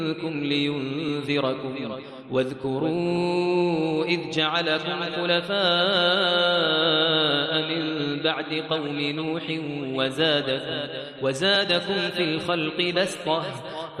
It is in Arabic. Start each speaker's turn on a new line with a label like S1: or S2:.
S1: منكم لينذركم واذكروا إذ جعلكم خلفاء من بعد قوم نوح وزادكم في الخلق بسطة